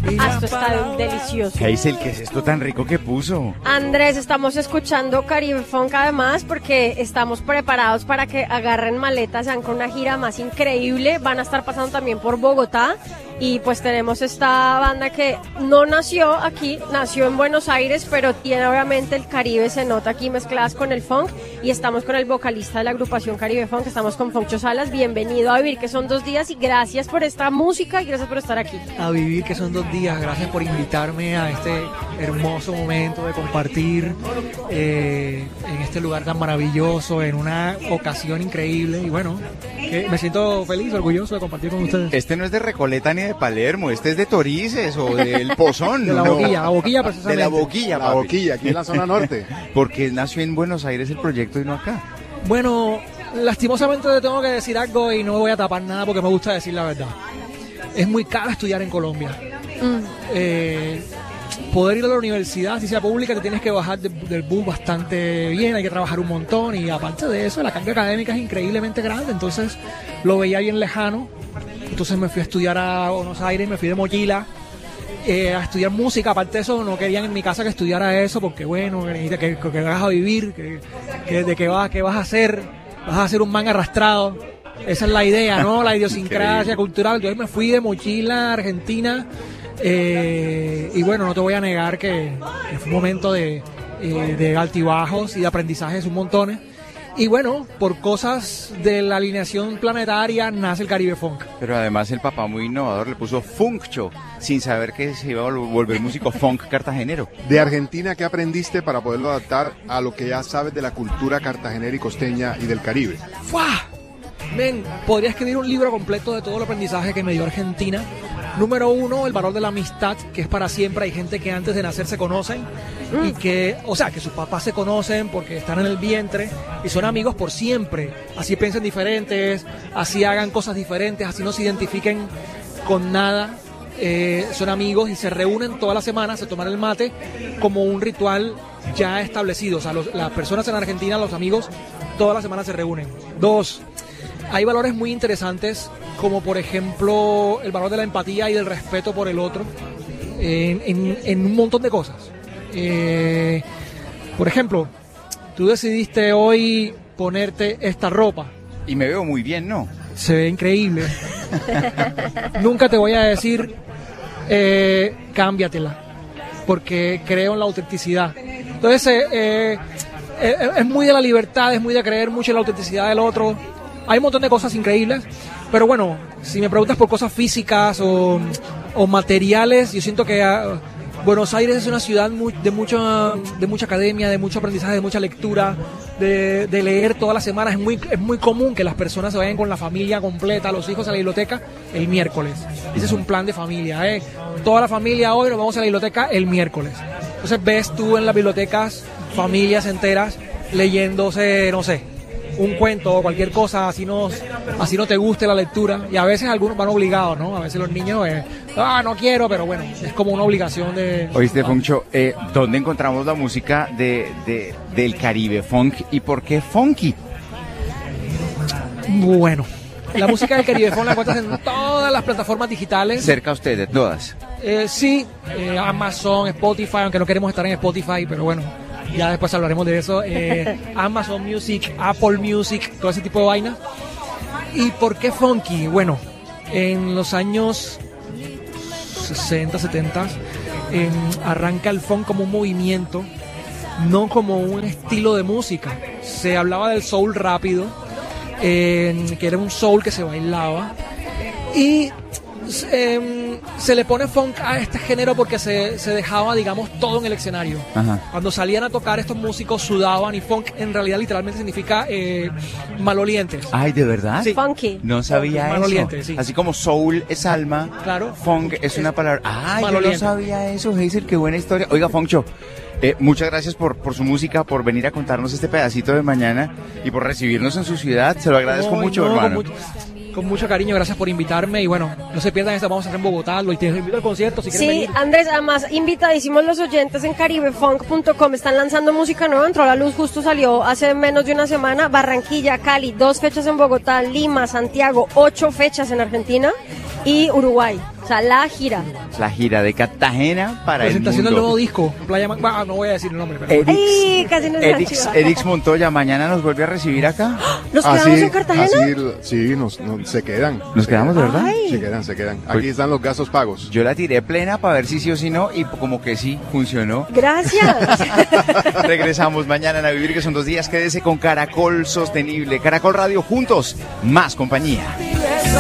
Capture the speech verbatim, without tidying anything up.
Ah, esto está delicioso. Hazel, ¿qué es esto tan rico que puso? Andrés, estamos escuchando Caribe Funk además porque estamos preparados para que agarren maletas, sean con una gira más increíble. Van a estar pasando también por Bogotá. Y pues tenemos esta banda que no nació aquí, nació en Buenos Aires, pero tiene obviamente el Caribe, se nota aquí mezcladas con el funk. Y estamos con el vocalista de la agrupación Caribe Funk, estamos con Foncho Salas. Bienvenido a Vivir, que son dos días, y gracias por esta música y gracias por estar aquí. A Vivir, que son dos días, gracias por invitarme a este hermoso momento de compartir eh, en este lugar tan maravilloso, en una ocasión increíble. Y bueno, que me siento feliz, orgulloso de compartir con ustedes. Este no es de Recoleta ni de Palermo, este es de Torices o del Pozón. De la no. Boquilla, la Boquilla precisamente. De la Boquilla, La Boquilla, aquí en la zona norte. Porque nació en Buenos Aires el proyecto y no acá. Bueno, lastimosamente te tengo que decir algo y no voy a tapar nada porque me gusta decir la verdad. Es muy caro estudiar en Colombia. Mm. Eh, poder ir a la universidad, si sea pública, te tienes que bajar de, del bus bastante bien, hay que trabajar un montón y aparte de eso, la carga académica es increíblemente grande, entonces lo veía bien lejano. Entonces me fui a estudiar a Buenos Aires, me fui de mochila eh, a estudiar música. Aparte de eso, no querían en mi casa que estudiara eso porque, bueno, que, que, que vas a vivir, que, que, de qué vas, qué vas a hacer, vas a hacer un man arrastrado. Esa es la idea, ¿no? La idiosincrasia cultural. Entonces me fui de mochila a Argentina eh, y, bueno, no te voy a negar que, que fue un momento de, eh, de altibajos y de aprendizajes un montón. Y bueno, por cosas de la alineación planetaria nace el Caribe Funk. Pero además el papá muy innovador le puso Funkcho, sin saber que se iba a volver músico funk cartagenero. De Argentina, ¿qué aprendiste para poderlo adaptar a lo que ya sabes de la cultura cartagenera y costeña y del Caribe? ¡Fua! Men, podría escribir un libro completo de todo el aprendizaje que me dio Argentina. Número uno, el valor de la amistad, que es para siempre. Hay gente que antes de nacer se conocen mm. y que, o sea, que sus papás se conocen porque están en el vientre y son amigos por siempre. Así piensen diferentes, así hagan cosas diferentes, así no se identifiquen con nada. Eh, son amigos y se reúnen todas las semanas, se toman el mate como un ritual ya establecido. O sea, los, las personas en Argentina, los amigos, todas las semanas se reúnen. Dos, hay valores muy interesantes, como por ejemplo el valor de la empatía y del respeto por el otro, en, en, en un montón de cosas. Eh, por ejemplo, tú decidiste hoy ponerte esta ropa. Y me veo muy bien, ¿no? Se ve increíble. Nunca te voy a decir, eh, cámbiatela, porque creo en la autenticidad. Entonces, eh, eh, eh, es muy de la libertad, es muy de creer mucho en la autenticidad del otro. Hay un montón de cosas increíbles, pero bueno, si me preguntas por cosas físicas o, o materiales, yo siento que uh, Buenos Aires es una ciudad muy, de, mucha, de mucha academia, de mucho aprendizaje, de mucha lectura, de, de leer todas las semanas. Es muy, es muy común que las personas se vayan con la familia completa, los hijos a la biblioteca el miércoles. Ese es un plan de familia, ¿eh? Toda la familia hoy nos vamos a la biblioteca el miércoles. Entonces ves tú en las bibliotecas familias enteras leyéndose, no sé, un cuento o cualquier cosa, así no, así no te guste la lectura, y a veces algunos van obligados, ¿no? A veces los niños, eh, ah, no quiero, pero bueno, es como una obligación de... Oíste, Foncho, eh, ¿dónde encontramos la música de, de, del Caribe Funk y por qué funky? Bueno, la música del Caribe Funk la encuentras en todas las plataformas digitales. Cerca a usted de todas. Eh, sí, eh, Amazon, Spotify, aunque no queremos estar en Spotify, pero bueno, ya después hablaremos de eso. Eh, Amazon Music, Apple Music, todo ese tipo de vainas. ¿Y por qué funky? Bueno, en los años sesenta, setenta eh, arranca el funk como un movimiento, no como un estilo de música. Se hablaba del soul rápido, eh, que era un soul que se bailaba, y eh, se le pone funk a este género porque se, se dejaba, digamos, todo en el escenario. Ajá. Cuando salían a tocar estos músicos sudaban, y funk en realidad literalmente significa eh, malolientes. Ay, ¿de verdad? Sí. Funky. No sabía eso. Maloliente, sí. Así como soul es alma, claro, funk es, es una palabra. Ay, yo no sabía eso, Hazel, qué buena historia. Oiga, Foncho, eh, muchas gracias por, por su música, por venir a contarnos este pedacito de mañana y por recibirnos en su ciudad. Se lo agradezco no, mucho, no, hermano. Con mucho, con mucho cariño, gracias por invitarme, y bueno, no se pierdan esto, vamos a hacer en Bogotá, lo invito al concierto si quieren sí, venir. Sí, Andrés, además invitadísimos los oyentes en caribe funk punto com, están lanzando música nueva, entró a la luz, justo salió hace menos de una semana. Barranquilla, Cali, dos fechas en Bogotá, Lima, Santiago, ocho fechas en Argentina y Uruguay. O sea, la gira. La gira de Cartagena para el mundo. Presentación del nuevo disco, Playa Man... Ah, no voy a decir el nombre, pero... Edix, Ay, casi nos Edix, Edix Montoya, mañana nos vuelve a recibir acá. ¿Nos quedamos así, en Cartagena? Así, sí, nos, nos- se quedan. ¿Nos se quedamos de quedan. verdad? Ay. Se quedan, se quedan. Aquí están los gastos pagos. Yo la tiré plena para ver si sí o si no y como que sí, funcionó. Gracias. Regresamos mañana en A Vivir, que son dos días. Quédese con Caracol Sostenible. Caracol Radio, juntos, más compañía.